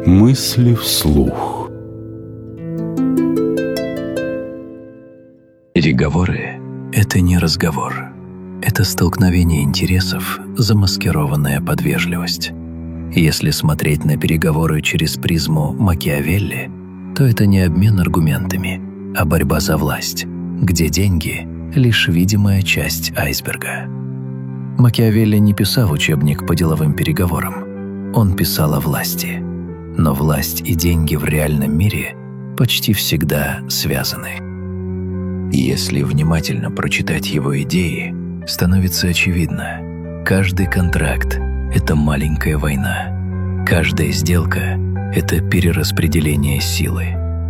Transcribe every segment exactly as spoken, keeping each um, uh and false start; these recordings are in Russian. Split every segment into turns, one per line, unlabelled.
Мысли вслух.
Переговоры — это не разговор. Это столкновение интересов, замаскированное под вежливость. Если смотреть на переговоры через призму Макиавелли, то это не обмен аргументами, а борьба за власть, где деньги — лишь видимая часть айсберга. Макиавелли не писал учебник по деловым переговорам. Он писал о власти. Но власть и деньги в реальном мире почти всегда связаны. Если внимательно прочитать его идеи, становится очевидно: каждый контракт — это маленькая война, каждая сделка — это перераспределение силы.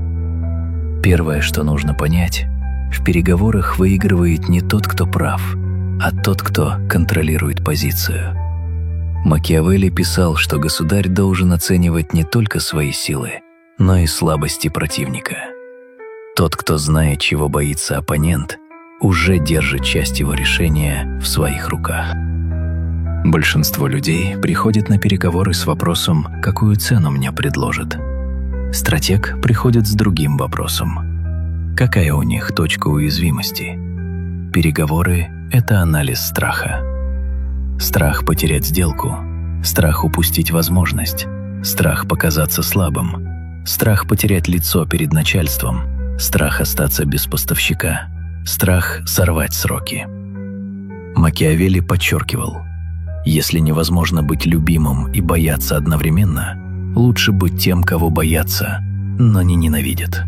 Первое, что нужно понять, в переговорах выигрывает не тот, кто прав, а тот, кто контролирует позицию. Макиавелли писал, что государь должен оценивать не только свои силы, но и слабости противника. Тот, кто знает, чего боится оппонент, уже держит часть его решения в своих руках. Большинство людей приходит на переговоры с вопросом, какую цену мне предложат. Стратег приходит с другим вопросом: какая у них точка уязвимости? Переговоры — это анализ страха. Страх потерять сделку, страх упустить возможность, страх показаться слабым, страх потерять лицо перед начальством, страх остаться без поставщика, страх сорвать сроки. Макиавелли подчеркивал: если невозможно быть любимым и бояться одновременно, лучше быть тем, кого боятся, но не ненавидят.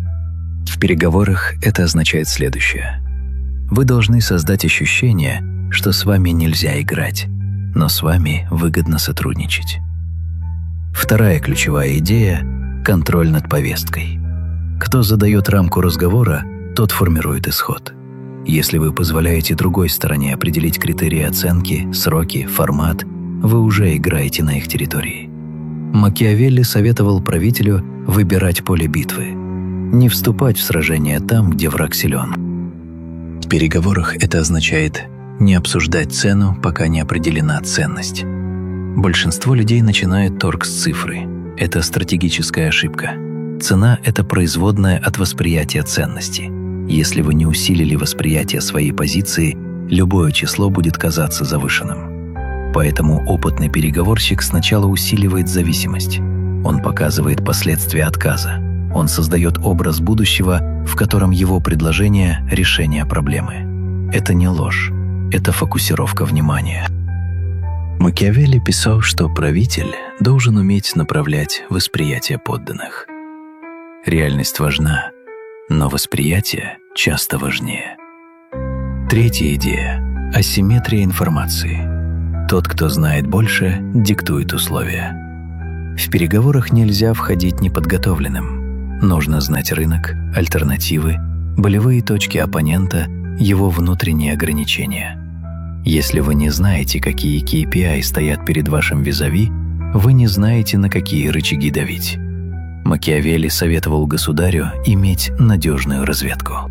В переговорах это означает следующее: вы должны создать ощущение, что с вами нельзя играть, но с вами выгодно сотрудничать. Вторая ключевая идея — контроль над повесткой. Кто задает рамку разговора, тот формирует исход. Если вы позволяете другой стороне определить критерии оценки, сроки, формат, вы уже играете на их территории. Макиавелли советовал правителю выбирать поле битвы, не вступать в сражение там, где враг силен. В переговорах это означает не обсуждать цену, пока не определена ценность. Большинство людей начинают торг с цифры. Это стратегическая ошибка. Цена — это производная от восприятия ценности. Если вы не усилили восприятие своей позиции, любое число будет казаться завышенным. Поэтому опытный переговорщик сначала усиливает зависимость. Он показывает последствия отказа. Он создает образ будущего, в котором его предложение — решение проблемы. Это не ложь. Это фокусировка внимания. Макиавелли писал, что правитель должен уметь направлять восприятие подданных. Реальность важна, но восприятие часто важнее. Третья идея — асимметрия информации. Тот, кто знает больше, диктует условия. В переговорах нельзя входить неподготовленным. Нужно знать рынок, альтернативы, болевые точки оппонента, его внутренние ограничения. Если вы не знаете, какие кей пи ай стоят перед вашим визави, вы не знаете, на какие рычаги давить. Макиавелли советовал государю иметь надежную разведку.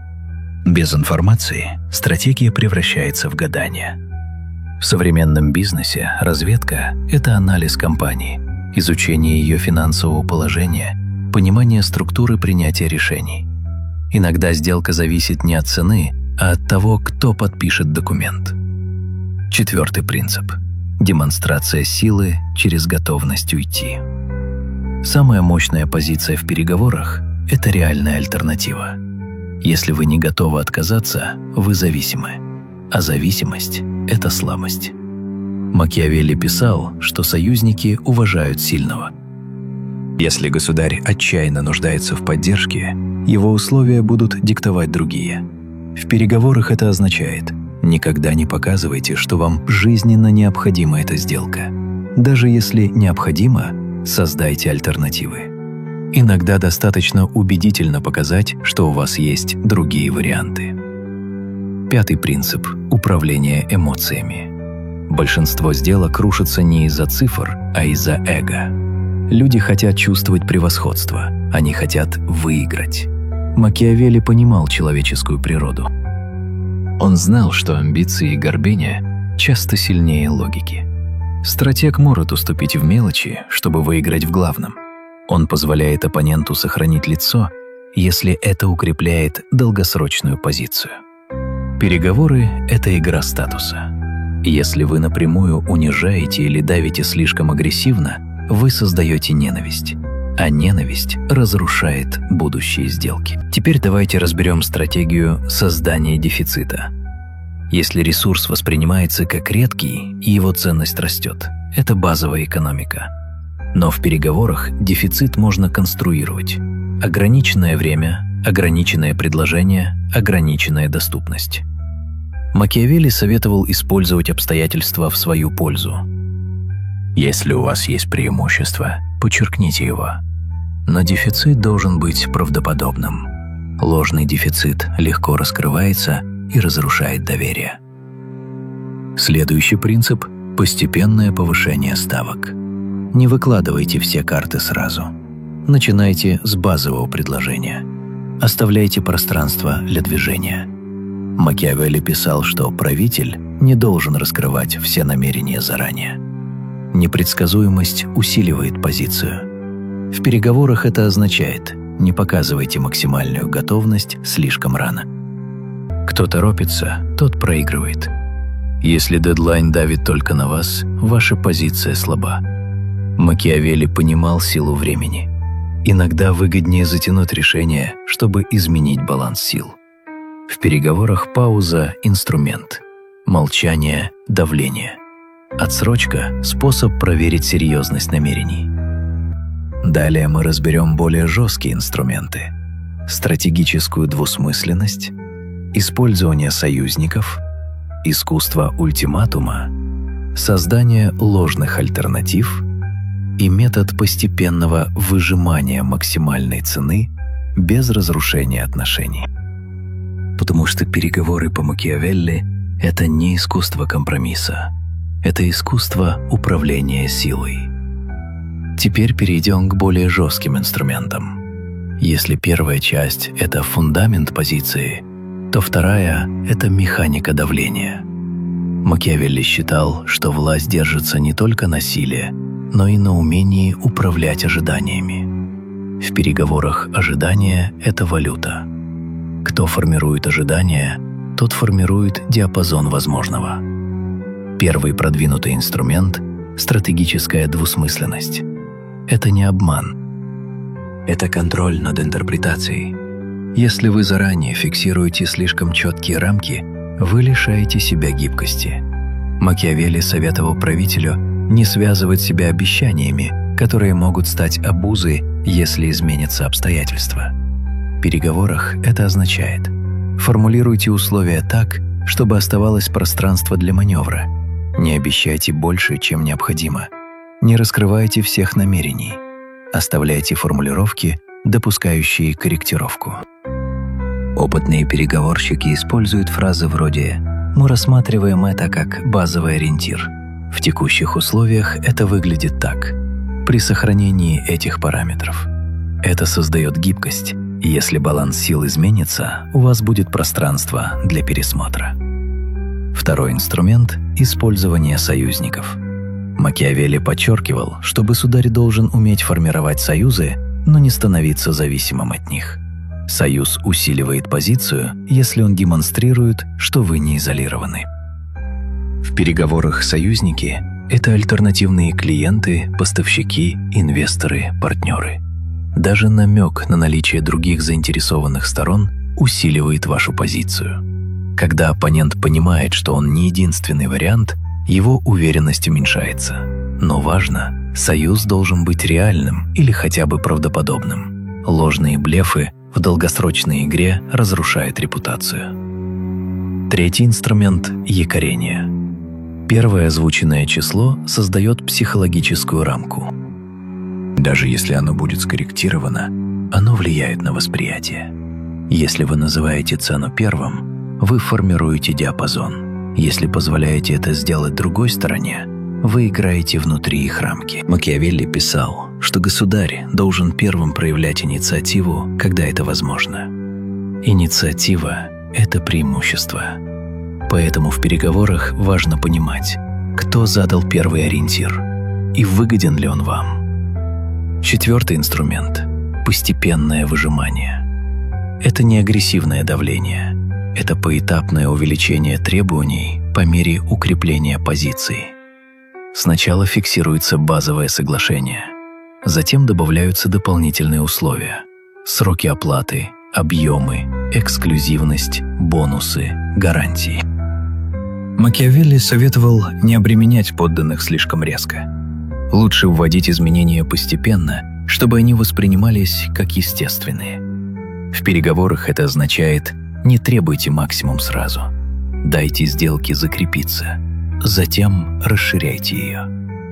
Без информации стратегия превращается в гадание. В современном бизнесе разведка — это анализ компании, изучение ее финансового положения, понимание структуры принятия решений. Иногда сделка зависит не от цены, а от того, кто подпишет документ. Четвертый принцип – демонстрация силы через готовность уйти. Самая мощная позиция в переговорах – это реальная альтернатива. Если вы не готовы отказаться, вы зависимы, а зависимость – это слабость. Макиавелли писал, что союзники уважают сильного. Если государь отчаянно нуждается в поддержке, его условия будут диктовать другие. В переговорах это означает: никогда не показывайте, что вам жизненно необходима эта сделка. Даже если необходимо, создайте альтернативы. Иногда достаточно убедительно показать, что у вас есть другие варианты. Пятый принцип – управление эмоциями. Большинство сделок рушатся не из-за цифр, а из-за эго. Люди хотят чувствовать превосходство, они хотят выиграть. Макиавелли понимал человеческую природу. Он знал, что амбиции и гордыня часто сильнее логики. Стратег может уступить в мелочи, чтобы выиграть в главном. Он позволяет оппоненту сохранить лицо, если это укрепляет долгосрочную позицию. Переговоры – это игра статуса. Если вы напрямую унижаете или давите слишком агрессивно, вы создаете ненависть, а ненависть разрушает будущие сделки. Теперь давайте разберем стратегию создания дефицита. Если ресурс воспринимается как редкий и его ценность растет, это базовая экономика. Но в переговорах дефицит можно конструировать. Ограниченное время, ограниченное предложение, ограниченная доступность. Макиавелли советовал использовать обстоятельства в свою пользу. Если у вас есть преимущество, подчеркните его. Но дефицит должен быть правдоподобным. Ложный дефицит легко раскрывается и разрушает доверие. Следующий принцип – постепенное повышение ставок. Не выкладывайте все карты сразу. Начинайте с базового предложения. Оставляйте пространство для движения. Макиавелли писал, что правитель не должен раскрывать все намерения заранее. Непредсказуемость усиливает позицию. В переговорах это означает: не показывайте максимальную готовность слишком рано. Кто торопится, тот проигрывает. Если дедлайн давит только на вас, ваша позиция слаба. Макиавелли понимал силу времени. Иногда выгоднее затянуть решение, чтобы изменить баланс сил. В переговорах пауза – инструмент, молчание – давление. Отсрочка – способ проверить серьезность намерений. Далее мы разберем более жесткие инструменты: стратегическую двусмысленность, использование союзников, искусство ультиматума, создание ложных альтернатив и метод постепенного выжимания максимальной цены без разрушения отношений. Потому что переговоры по Макиавелли – это не искусство компромисса, это искусство управления силой. Теперь перейдем к более жестким инструментам. Если первая часть – это фундамент позиции, то вторая – это механика давления. Макиавелли считал, что власть держится не только на силе, но и на умении управлять ожиданиями. В переговорах ожидание – это валюта. Кто формирует ожидания, тот формирует диапазон возможного. Первый продвинутый инструмент – стратегическая двусмысленность. Это не обман. Это контроль над интерпретацией. Если вы заранее фиксируете слишком четкие рамки, вы лишаете себя гибкости. Макиавелли советовал правителю не связывать себя обещаниями, которые могут стать обузой, если изменятся обстоятельства. В переговорах это означает: формулируйте условия так, чтобы оставалось пространство для маневра. Не обещайте больше, чем необходимо. Не раскрывайте всех намерений. Оставляйте формулировки, допускающие корректировку. Опытные переговорщики используют фразы вроде «Мы рассматриваем это как базовый ориентир. В текущих условиях это выглядит так. При сохранении этих параметров». Это создает гибкость. Если баланс сил изменится, у вас будет пространство для пересмотра. Второй инструмент – использование союзников. Макиавелли подчеркивал, что государь должен уметь формировать союзы, но не становиться зависимым от них. Союз усиливает позицию, если он демонстрирует, что вы не изолированы. В переговорах союзники – это альтернативные клиенты, поставщики, инвесторы, партнеры. Даже намек на наличие других заинтересованных сторон усиливает вашу позицию. Когда оппонент понимает, что он не единственный вариант, его уверенность уменьшается. Но важно, союз должен быть реальным или хотя бы правдоподобным. Ложные блефы в долгосрочной игре разрушают репутацию. Третий инструмент – якорение. Первое озвученное число создает психологическую рамку. Даже если оно будет скорректировано, оно влияет на восприятие. Если вы называете цену первым, вы формируете диапазон. Если позволяете это сделать другой стороне, вы играете внутри их рамки. Макиавелли писал, что государь должен первым проявлять инициативу, когда это возможно. Инициатива – это преимущество. Поэтому в переговорах важно понимать, кто задал первый ориентир и выгоден ли он вам. Четвертый инструмент – постепенное выжимание. Это не агрессивное давление, это поэтапное увеличение требований по мере укрепления позиции. Сначала фиксируется базовое соглашение, затем добавляются дополнительные условия – сроки оплаты, объемы, эксклюзивность, бонусы, гарантии. Макиавелли советовал не обременять подданных слишком резко. Лучше вводить изменения постепенно, чтобы они воспринимались как естественные. В переговорах это означает: не требуйте максимум сразу. Дайте сделке закрепиться, затем расширяйте ее.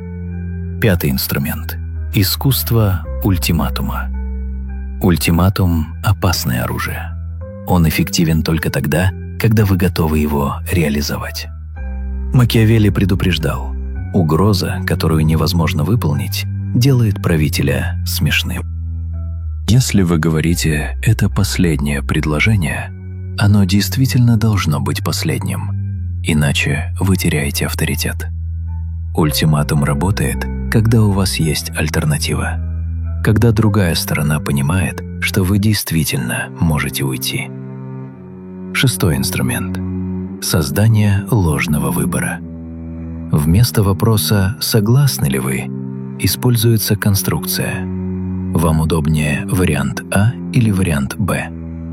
Пятый инструмент – искусство ультиматума. Ультиматум – опасное оружие. Он эффективен только тогда, когда вы готовы его реализовать. Макиавелли предупреждал: угроза, которую невозможно выполнить, делает правителя смешным. Если вы говорите «это последнее предложение», оно действительно должно быть последним, иначе вы теряете авторитет. Ультиматум работает, когда у вас есть альтернатива, когда другая сторона понимает, что вы действительно можете уйти. Шестой инструмент – создание ложного выбора. Вместо вопроса «согласны ли вы?» используется конструкция: вам удобнее вариант А или вариант Б.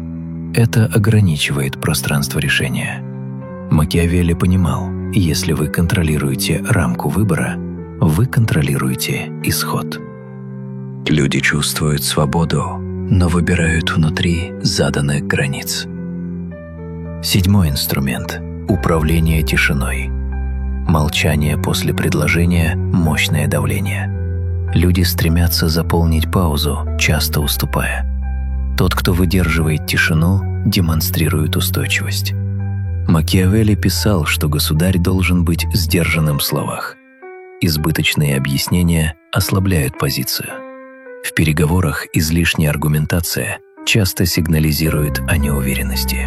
Это ограничивает пространство решения. Макиавелли понимал, если вы контролируете рамку выбора, вы контролируете исход. Люди чувствуют свободу, но выбирают внутри заданных границ. Седьмой инструмент – управление тишиной. Молчание после предложения – мощное давление. Люди стремятся заполнить паузу, часто уступая. Тот, кто выдерживает тишину, демонстрирует устойчивость. Макиавелли писал, что государь должен быть сдержанным в словах. Избыточные объяснения ослабляют позицию. В переговорах излишняя аргументация часто сигнализирует о неуверенности.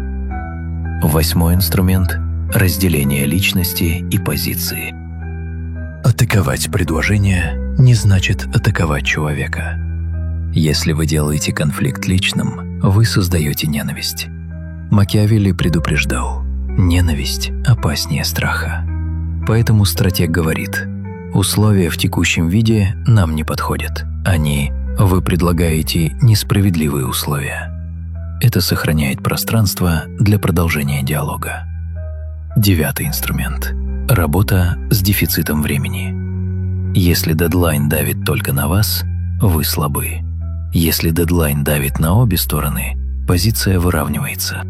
Восьмой инструмент – разделение личности и позиции. Атаковать предложение не значит атаковать человека. Если вы делаете конфликт личным, вы создаете ненависть. Макиавелли предупреждал: ненависть опаснее страха. Поэтому стратег говорит: условия в текущем виде нам не подходят. Они – вы предлагаете несправедливые условия. Это сохраняет пространство для продолжения диалога. Девятый инструмент – работа с дефицитом времени. Если дедлайн давит только на вас, вы слабы. Если дедлайн давит на обе стороны, позиция выравнивается.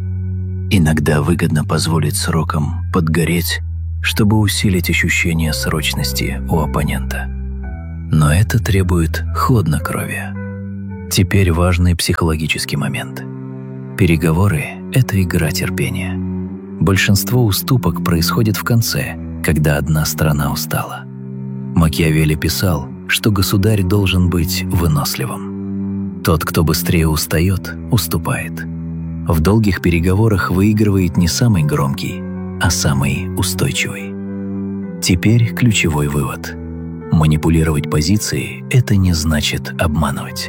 Иногда выгодно позволить срокам подгореть, чтобы усилить ощущение срочности у оппонента. Но это требует хладнокровия. Теперь важный психологический момент. Переговоры – это игра терпения. Большинство уступок происходит в конце, когда одна сторона устала. Макиавелли писал, что государь должен быть выносливым. Тот, кто быстрее устает, уступает. В долгих переговорах выигрывает не самый громкий, а самый устойчивый. Теперь ключевой вывод. Манипулировать позицией – это не значит обманывать.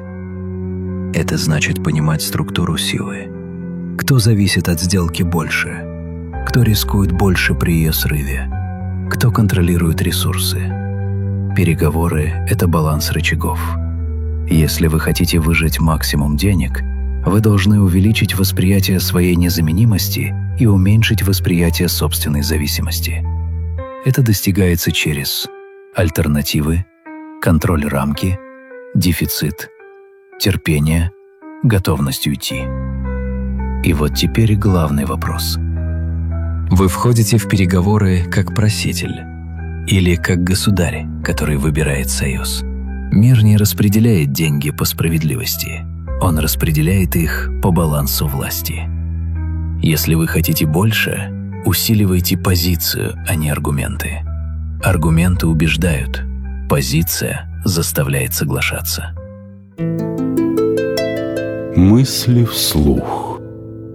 Это значит понимать структуру силы. Кто зависит от сделки больше? Кто рискует больше при ее срыве? Кто контролирует ресурсы? Переговоры – это баланс рычагов. Если вы хотите выжать максимум денег, вы должны увеличить восприятие своей незаменимости и уменьшить восприятие собственной зависимости. Это достигается через альтернативы, контроль рамки, дефицит, терпение, готовность уйти. И вот теперь главный вопрос. Вы входите в переговоры как проситель или как государь, который выбирает союз. Мир не распределяет деньги по справедливости. Он распределяет их по балансу власти. Если вы хотите больше, усиливайте позицию, а не аргументы. Аргументы убеждают, позиция заставляет соглашаться.
Мысли вслух.